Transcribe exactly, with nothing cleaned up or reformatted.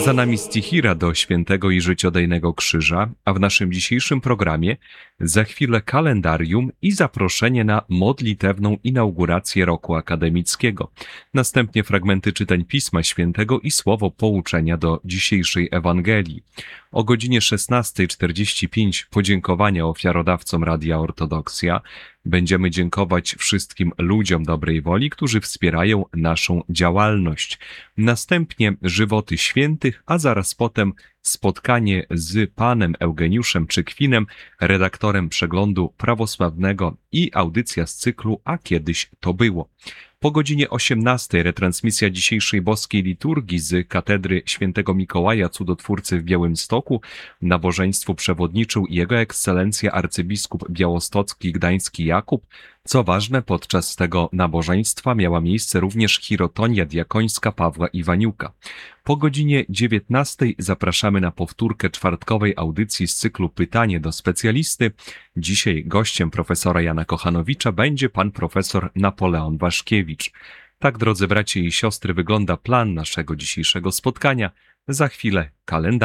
Za nami stichira do Świętego i Życiodajnego Krzyża, a w naszym dzisiejszym programie za chwilę kalendarium i zaproszenie na modlitewną inaugurację roku akademickiego. Następnie fragmenty czytań Pisma Świętego i słowo pouczenia do dzisiejszej Ewangelii. O godzinie szesnasta czterdzieści pięć podziękowania ofiarodawcom Radia Ortodoksja. Będziemy dziękować wszystkim ludziom dobrej woli, którzy wspierają naszą działalność. Następnie żywoty świętych, a zaraz potem spotkanie z panem Eugeniuszem Czykwinem, redaktorem przeglądu prawosławnego i audycja z cyklu A kiedyś to było. Po godzinie osiemnastej retransmisja dzisiejszej boskiej liturgii z katedry świętego Mikołaja Cudotwórcy w Białymstoku. Nabożeństwu przewodniczył Jego Ekscelencja arcybiskup białostocki gdański Jakub. Co ważne, podczas tego nabożeństwa miała miejsce również chirotonia diakońska Pawła Iwaniuka. Po godzinie dziewiętnastej zapraszamy na powtórkę czwartkowej audycji z cyklu Pytanie do specjalisty. Dzisiaj gościem profesora Jana Kochanowicza będzie pan profesor Napoleon Waszkiewicz. Tak, drodzy bracia i siostry, wygląda plan naszego dzisiejszego spotkania. Za chwilę kalendarz.